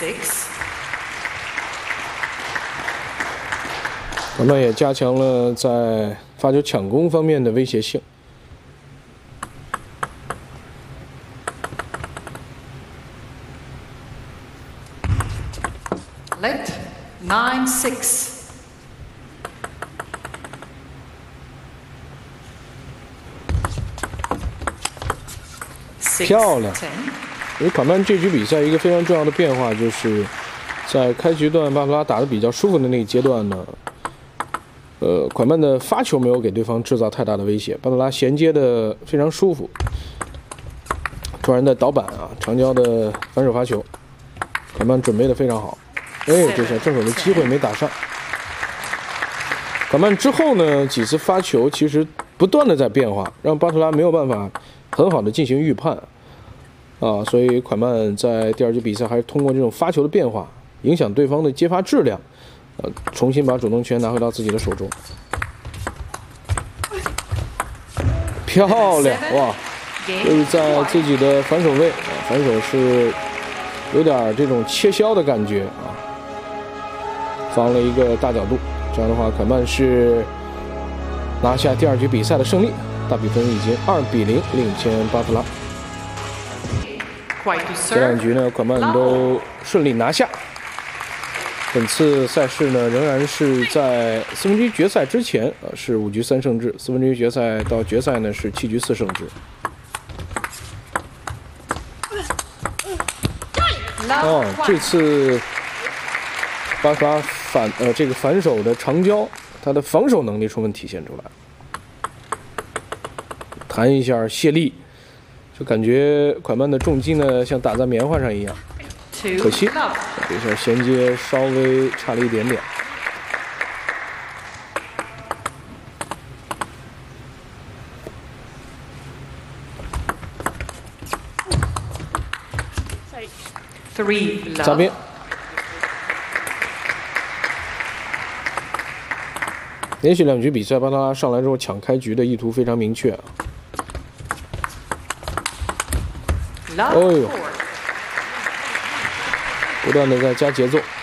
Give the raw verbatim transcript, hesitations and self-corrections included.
款曼也加强了在发球抢攻方面的威胁性。 Let nine six. 漂亮！因为款曼这局比赛一个非常重要的变化，就是在开局段巴图拉打得比较舒服的那个阶段呢，呃，款曼的发球没有给对方制造太大的威胁，巴图拉衔接的非常舒服。突然的倒板啊，长焦的反手发球，款曼准备的非常好。 哎，这下正手的机会没打上。款曼之后呢，几次发球其实不断的在变化，让巴图拉没有办法很好的进行预判啊，所以款曼在第二局比赛还是通过这种发球的变化，影响对方的接发质量，呃，重新把主动权拿回到自己的手中。漂亮哇！这是在自己的反手位，啊、反手是有点这种切削的感觉啊。 防了一个大角度，这样的话，款曼是拿下第二局比赛的胜利，大比分已经二比零领先巴图拉。这两局呢，款曼都顺利拿下。本次赛事呢，仍然是在四分之一决赛之前，呃，是五局三胜制；四分之一决赛到决赛呢是七局四胜制。哦，这次。 巴图拉反呃这个反手的长焦，他的防守能力充分体现出来。弹一下卸力，就感觉款曼的重击呢像打在棉花上一样，可惜这下衔接稍微差了一点点。擦边。 连续两局比赛，巴图拉上来之后抢开局的意图非常明确啊！哦呦，不断的在加节奏。